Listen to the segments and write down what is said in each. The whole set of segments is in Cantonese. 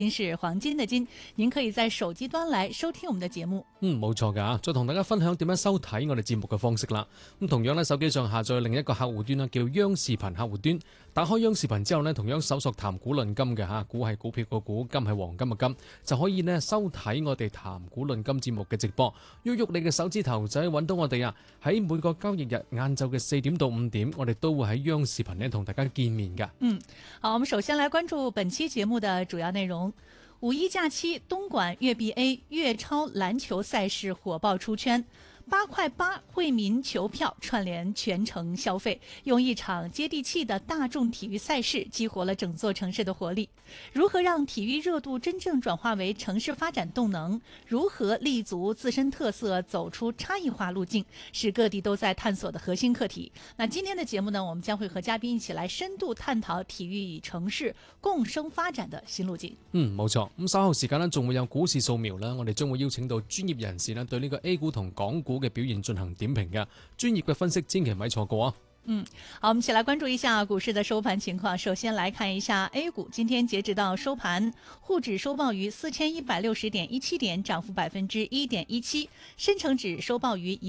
是黃金的金，您可以在手機端來收聽我們的節目。 冇錯㗎，再同大家分享點樣收睇我哋節目嘅方式啦。咁同樣咧，手機上下載另一個客戶端啦，叫央視頻客戶端。打開央視頻之後呢，同樣搜索談股論金嘅嚇，股係股票個股，金係黃金嘅金，就可以呢收睇我哋談股論金節目嘅直播。喐喐你嘅手指頭就可以揾到我哋啊！喺每個交易日晏晝嘅4點到5點，我哋都會喺央視頻呢同大家見面㗎。 好，我們首先來關注本期節目的主要內容。五一假期，東莞粵 BA 粵超籃球賽事火爆出圈，8塊8惠民球票串聯全城消費，用一場接地氣的大眾體育賽事激活了整座城市的活力。如何讓體育熱度真正轉化為城市發展動能？如何立足自身特色，走出差異化路徑，是各地都在探索的核心課題。那今天的節目呢，我們將會和嘉賓一起來深度探討體育與城市共生發展的新路徑。 冇錯。咁稍後時間呢，仲會有股市掃描啦，我哋將會邀請到專業人士呢，對呢個 A 股同港股嘅表現進行點評嘅專業嘅分析，千祈唔可以錯過啊！ 好，我們一起來關注一下股市的收盤情況。首先來看一下 A 股，今天截止到收盤，滬指收報於4160.17點，漲幅1.17%；深成指收報於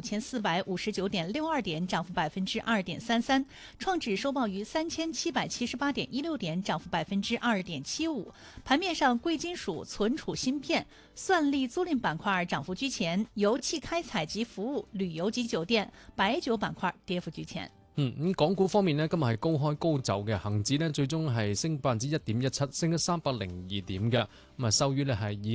15459.62點，漲幅2.33%；創指收報於3778.16點，漲幅2.75%。盤面上，貴金屬、存儲芯片、算力租賃板塊漲幅居前，油氣開採及服務、旅遊及酒店、白酒板塊跌幅居前。 港股方面呢，今日係高開高走嘅，恒指呢最終係升1.17%，升咗302點嘅，咁啊收於呢係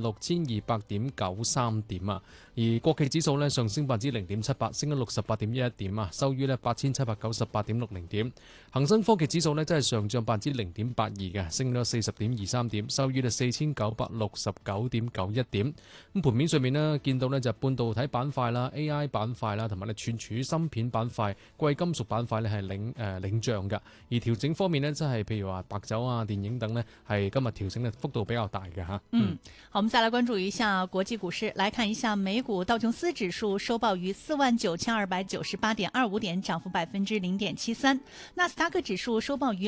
26,200.93點啊。而國企指數呢上升0.78%，升咗68.11點啊，收於呢8,798.60點。恒生科技指數呢真係上漲0.82%嘅，升咗40.23點，收於呢4,969.91點。咁盤面上面呢，見到呢就半導體板塊啦、AI 板塊啦，同埋呢存儲芯片板塊、貴金屬板塊呢係領漲嘅。而調整方面呢，即係譬如話白酒啊、電影等呢，係今日調整嘅幅度比較大嘅嚇。 好，我們再來關注一下國際股市，來看一下美股道瓊斯指數收報於49,298.25點，漲幅0.73%；納斯達克指數收報於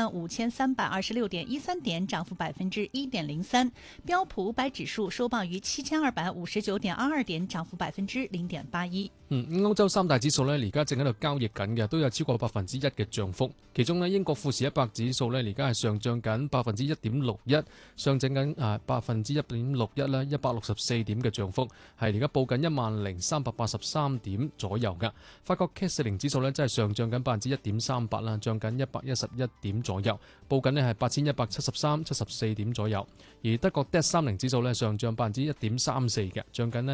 25,326.13點，漲幅1.03%；標普500指數收報於7,259.22點，漲幅0.81%。 歐洲三大指數呢，而家正喺度交易緊嘅，都有超過1%嘅漲幅。其中呢，英國富時100指數呢，而家係上漲緊1.61%，上漲緊1.61%啦，164點嘅漲幅，係而家報緊10,383點左右㗎。法國 CAC 40指數呢，真係上漲緊1.38%啦，漲緊111點左右，報緊呢係8,173.74點左右。而德國 DAX 30指數呢，上漲1.34%嘅，漲緊呢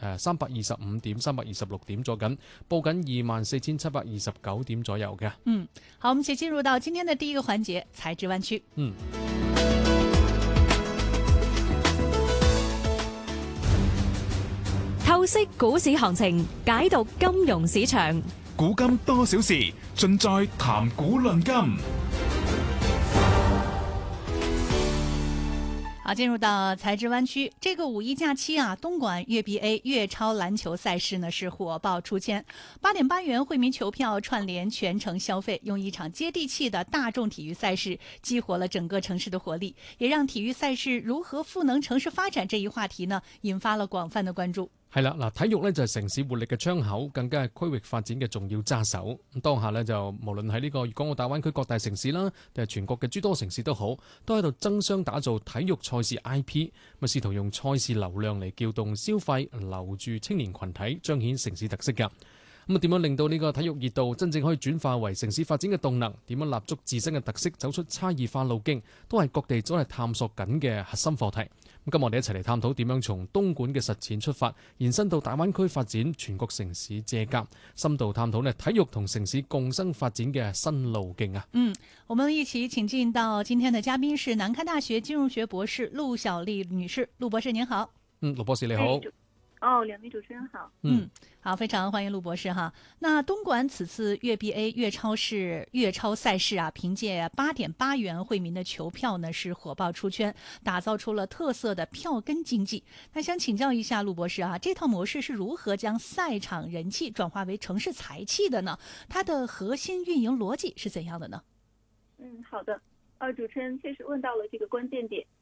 325.326點左緊，報緊24,729點左右嘅。 好，我們先進入到今天的第一個環節，財智灣區。 透析股市行情，解讀金融市場， 古今多少事，盡在談股論金。 好，進入到財智灣區，這個五一假期啊，東莞粵 BA 粵超籃球賽事呢是火爆出圈，8.8元惠民球票串聯全城消費，用一場接地氣的大眾體育賽事激活了整個城市的活力，也讓體育賽事如何賦能城市發展這一話題呢，引發了廣泛的關注。 係啦，嗱，體育呢就係城市活力嘅窗口，更加係區域發展嘅重要揸手。咁當下呢，就無論喺呢個粵港澳大灣區各大城市啦，定係全國嘅諸多城市都好，都喺度爭相打造體育賽事 IP，咁試圖用賽事流量嚟撬動消費，留住青年群體，彰顯城市特色㗎。咁啊，點樣令到呢個體育熱度真正可以轉化為城市發展嘅動能？點樣立足自身嘅特色，走出差異化路徑，都係各地都係探索緊嘅核心課題。咁今日我哋一齊嚟探討點樣從東莞嘅實踐出發，延伸到大灣區發展，全國城市借鑑，深度探討呢體育同城市共生發展嘅新路徑啊！ 我們一起請進到今天的嘉賓是南開大學金融學博士陸小麗女士，陸博士您好。 陸博士你好。 兩位主持人好。 好，非常歡迎陸博士哈。那東莞此次粵 BA 粵超賽事啊，憑借8.8元惠民的球票呢，是火爆出圈，打造出了特色的票根經濟。那想請教一下陸博士啊，這套模式是如何將賽場人氣轉化為城市財氣的呢？它的核心運營邏輯是怎樣的呢？ 好的。主持人確實問到了這個關鍵點。